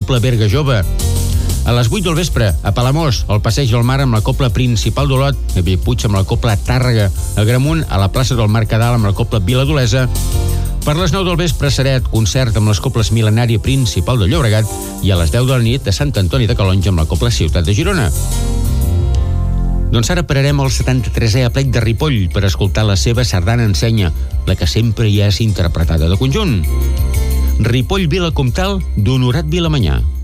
Copla Berga Jove. A les 8 del vespre, a Palamós, al Passeig del Mar amb la Copla Principal d'Olot, a Bellpuig amb la Copla Tàrrega, a Gramunt, a la plaça del Mercadal amb la Copla Viladolesa. Per les 9 del vespre, a Ceret, concert amb les Coples Mil·lenària Principal de Llobregat, i a les 10 de la nit a Sant Antoni de Calonge amb la Copla Ciutat de Girona. Doncs ara pararem al 73è aplec de Ripoll per escoltar la seva sardana ensenya, la que sempre hi és interpretada de conjunt. Ripoll Vila Comtal d'Honorat Vilamanyà.